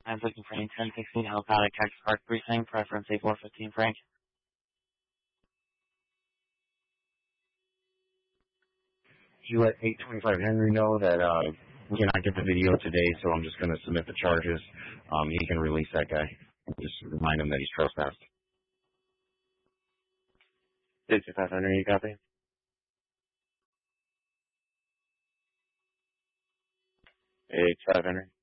I'm looking for a 1016 El Palo Cactus Park Precinct, preference A415 Frank. You let 825 Henry know that we cannot get the video today, so I'm just going to submit the charges. He can release that guy. Just remind him that he's trespassed. 825 Henry, you copy? 825 Henry.